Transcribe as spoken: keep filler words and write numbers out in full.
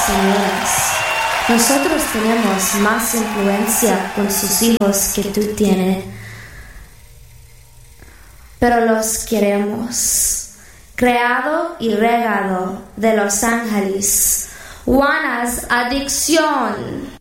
señoras. Nosotros tenemos más influencia con sus hijos que tú tienes, pero los queremos. Creado y regado de Los Ángeles. Juana's Adicción.